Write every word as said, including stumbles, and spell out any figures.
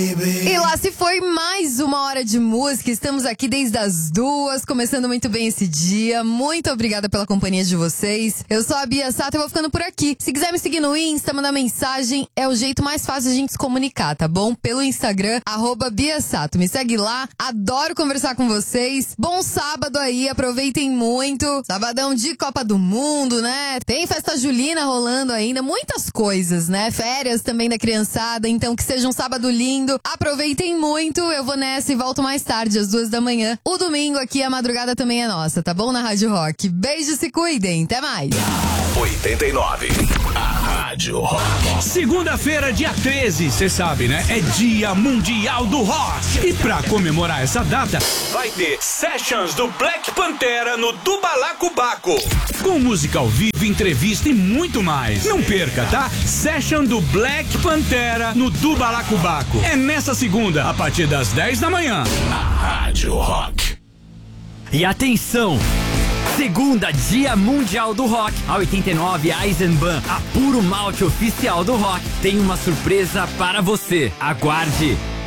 E lá se foi mais uma hora de música. Estamos aqui desde as duas, começando muito bem esse dia. Muito obrigada pela companhia de vocês. Eu sou a Bia Sato e vou ficando por aqui. Se quiser me seguir no Insta, mandar mensagem, é o jeito mais fácil de a gente se comunicar, tá bom? Pelo Instagram, arroba Bia Sato. Me segue lá, adoro conversar com vocês. Bom sábado aí, aproveitem muito. Sabadão de Copa do Mundo, né? Tem festa julina rolando ainda, muitas coisas, né? Férias também da criançada, então que seja um sábado lindo. Aproveitem muito, eu vou nessa e volto mais tarde, às duas da manhã. O domingo aqui, a madrugada também é nossa, tá bom? Na Rádio Rock. Beijos, se cuidem, até mais. oitenta e nove, a Rádio Rock. Segunda-feira, dia treze, cê sabe, né? É Dia Mundial do Rock. E pra comemorar essa data, vai ter Sessions do Black Pantera no do Balacobaco. Com música ao vivo, entrevista e muito mais. Não perca, tá? Session do Black Pantera no do Balacobaco. É nessa segunda, a partir das dez da manhã. A Rádio Rock. E atenção! Segunda, Dia Mundial do Rock. A oitenta e nove Eisenbahn, a puro malte oficial do rock, tem uma surpresa para você. Aguarde!